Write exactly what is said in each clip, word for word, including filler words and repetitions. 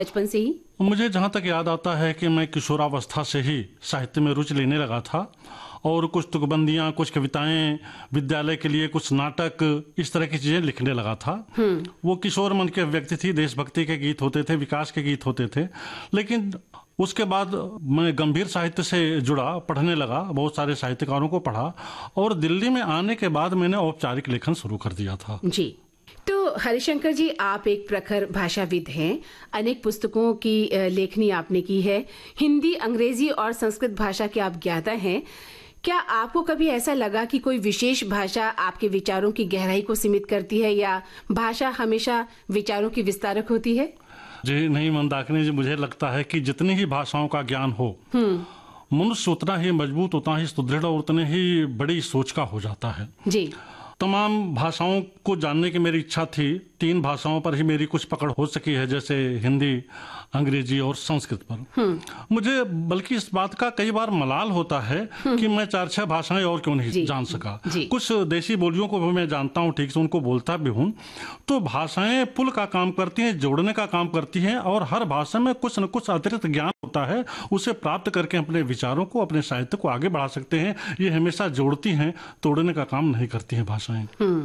बचपन से ही? मुझे जहाँ तक याद आता है कि मैं किशोरावस्था से ही साहित्य में रुचि लेने लगा था और कुछ तुकबंदियाँ, कुछ कविताएं, विद्यालय के लिए कुछ नाटक, इस तरह की चीज़ें लिखने लगा था। वो किशोर मन की अभिव्यक्ति थी, देशभक्ति के गीत होते थे, विकास के गीत होते थे। लेकिन उसके बाद मैं गंभीर साहित्य से जुड़ा, पढ़ने लगा, बहुत सारे साहित्यकारों को पढ़ा और दिल्ली में आने के बाद मैंने औपचारिक लेखन शुरू कर दिया था। जी, तो हरिशंकर जी, आप एक प्रखर भाषाविद हैं। अनेक पुस्तकों की लेखनी आपने की है। हिंदी, अंग्रेजी और संस्कृत भाषा के आप ज्ञाता हैं। क्या आपको कभी ऐसा लगा कि कोई विशेष भाषा आपके विचारों की गहराई को सीमित करती है या भाषा हमेशा विचारों की विस्तारक होती है? जी नहीं मंदाकिनी जी, मुझे लगता है कि जितनी ही भाषाओं का ज्ञान हो, मनुष्य उतना ही मजबूत, उतना ही सुदृढ़ और उतने ही बड़ी सोच का हो जाता है। जी, तमाम भाषाओं को जानने की मेरी इच्छा थी। तीन भाषाओं पर ही मेरी कुछ पकड़ हो सकी है, जैसे हिंदी, अंग्रेजी और संस्कृत पर। मुझे बल्कि इस बात का कई बार मलाल होता है कि मैं चार छह भाषाएं और क्यों नहीं जान सका। कुछ देशी बोलियों को भी मैं जानता हूँ ठीक से, उनको बोलता भी हूँ। तो भाषाएं पुल का काम करती हैं, जोड़ने का काम करती हैं और हर भाषा में कुछ न कुछ अतिरिक्त ज्ञान होता है, उसे प्राप्त करके अपने विचारों को, अपने साहित्य को आगे बढ़ा सकते हैं। ये हमेशा जोड़ती हैं, तोड़ने का काम नहीं करती हैं भाषाएं।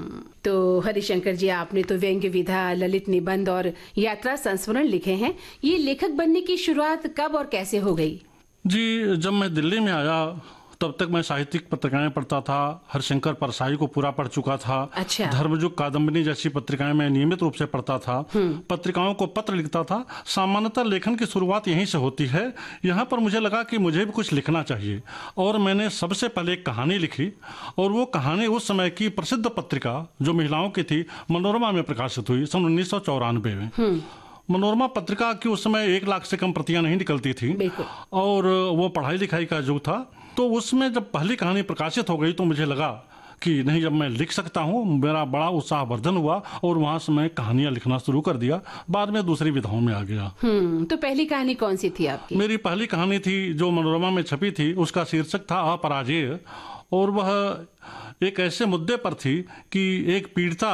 तो हरिशंकर जी, आपने तो व्यंग्य विधा, ललित निबंध और यात्रा संस्मरण लिखे हैं। ये लेखक बनने की शुरुआत कब और कैसे हो गई? जी, जब मैं दिल्ली में आया तब तक मैं साहित्यिक पत्रिकाएं पढ़ता था। हरिशंकर परसाई को पूरा पढ़ चुका था। अच्छा। धर्मयुग, कादम्बिनी जैसी पत्रिकाएं मैं नियमित रूप से पढ़ता था। पत्रिकाओं को पत्र लिखता था। सामान्यतः लेखन की शुरुआत यहीं से होती है। यहाँ पर मुझे लगा कि मुझे भी कुछ लिखना चाहिए और मैंने सबसे पहले एक कहानी लिखी और वो कहानी उस समय की प्रसिद्ध पत्रिका जो महिलाओं की थी, मनोरमा में प्रकाशित हुई सन उन्नीस सौ चौरानवे में। मनोरमा पत्रिका की उस समय एक लाख से कम प्रतियां नहीं निकलती थी और वो पढ़ाई लिखाई का युग था। तो उसमें जब पहली कहानी प्रकाशित हो गई तो मुझे लगा कि नहीं, जब मैं लिख सकता हूँ, मेरा बड़ा उत्साहवर्धन हुआ और वहां से मैं कहानियां लिखना शुरू कर दिया। बाद में दूसरी विधाओं में आ गया। हम्म तो पहली कहानी कौन सी थी आपकी? मेरी पहली कहानी थी जो मनोरमा में छपी थी, उसका शीर्षक था अपराजेय और वह एक ऐसे मुद्दे पर थी कि एक पीड़िता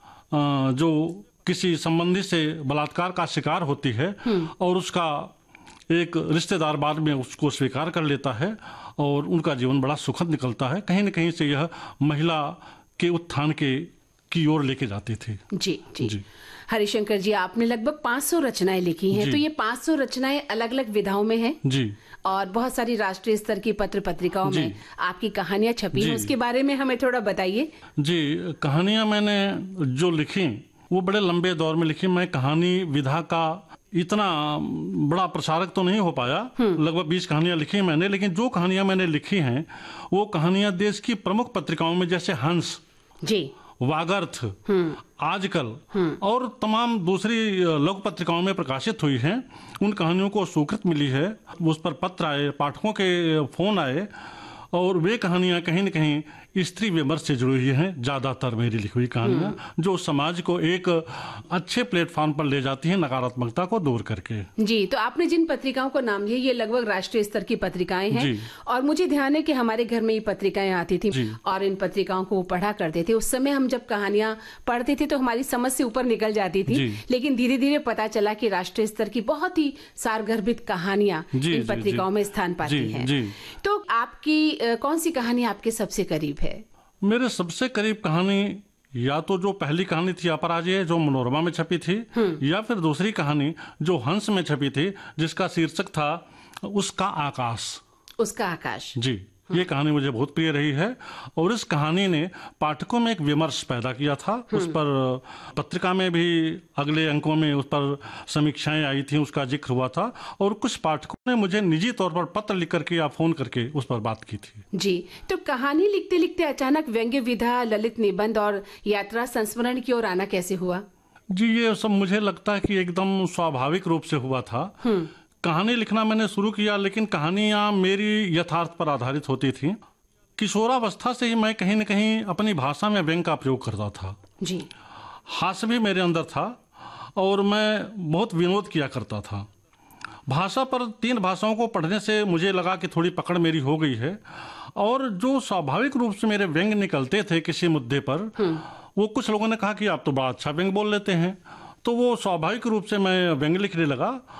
जो किसी संबंधी से बलात्कार का शिकार होती है और उसका एक रिश्तेदार बाद में उसको स्वीकार कर लेता है और उनका जीवन बड़ा सुखद निकलता है। कहीं न कहीं से यह महिला के उत्थान के की ओर लेके जाती थी। जी, जी जी हरिशंकर जी, आपने लगभग पाँच सौ रचनाएं लिखी हैं। तो ये पाँच सौ रचनाएं अलग अलग विधाओं में हैं जी, और बहुत सारी राष्ट्रीय स्तर की पत्र पत्रिकाओं में आपकी कहानियां छपी हैं। उसके बारे में हमें थोड़ा बताइए। जी, कहानियां मैंने जो लिखी वो बड़े लंबे दौर में लिखी। मैं कहानी विधा का इतना बड़ा प्रसारक तो नहीं हो पाया। लगभग बीस कहानियां लिखी मैंने, लेकिन जो कहानियां मैंने लिखी हैं वो कहानियां देश की प्रमुख पत्रिकाओं में, जैसे हंस जी, वागर्थ, आजकल और तमाम दूसरी लघु पत्रिकाओं में प्रकाशित हुई हैं। उन कहानियों को स्वीकृति मिली है, उस पर पत्र आए, पाठकों के फोन आए और वे कहानियां कहीं न कहीं स्त्री विमर्श से जुड़ी हुई हैं। ज्यादातर मेरी लिखी हुई कहानियां जो समाज को एक अच्छे प्लेटफॉर्म पर ले जाती हैं, नकारात्मकता को दूर करके। जी, तो आपने जिन पत्रिकाओं को नाम लिया ये लगभग राष्ट्रीय स्तर की पत्रिकाएं हैं और मुझे ध्यान है कि हमारे घर में ये पत्रिकाएं आती थी और इन पत्रिकाओं को पढ़ा करते थे। उस समय हम जब कहानियां पढ़ते थे तो हमारी समझ से ऊपर निकल जाती थी, लेकिन धीरे धीरे पता चला कि राष्ट्रीय स्तर की बहुत ही सारगर्भित कहानियां इन पत्रिकाओं में स्थान पाती है। तो आपकी कौन सी कहानी आपके सबसे करीब है? मेरे सबसे करीब कहानी या तो जो पहली कहानी थी अपराजेय जो मनोरमा में छपी थी, या फिर दूसरी कहानी जो हंस में छपी थी जिसका शीर्षक था उसका आकाश। उसका आकाश जी, ये कहानी मुझे बहुत प्रिय रही है और इस कहानी ने पाठकों में एक विमर्श पैदा किया था। उस पर पत्रिका में भी अगले अंकों में उस पर समीक्षाएं आई थी, उसका जिक्र हुआ था और कुछ पाठकों ने मुझे निजी तौर पर पत्र लिख करके या फोन करके उस पर बात की थी। जी, तो कहानी लिखते लिखते अचानक व्यंग्य विधा, ललित निबंध और यात्रा संस्मरण की ओर आना कैसे हुआ? जी, ये सब मुझे लगता है कि एकदम स्वाभाविक रूप से हुआ था। कहानी लिखना मैंने शुरू किया, लेकिन कहानियां मेरी यथार्थ पर आधारित होती थी। किशोरावस्था से ही मैं कहीं न कहीं अपनी भाषा में व्यंग्य का प्रयोग करता था जी। हास्य भी मेरे अंदर था और मैं बहुत विनोद किया करता था। भाषा पर तीन भाषाओं को पढ़ने से मुझे लगा कि थोड़ी पकड़ मेरी हो गई है और जो स्वाभाविक रूप से मेरे व्यंग्य निकलते थे किसी मुद्दे पर, वो कुछ लोगों ने कहा कि आप तो बड़ा अच्छा व्यंग्य बोल लेते हैं। तो वो स्वाभाविक रूप से मैं व्यंग्य लिखने लगा।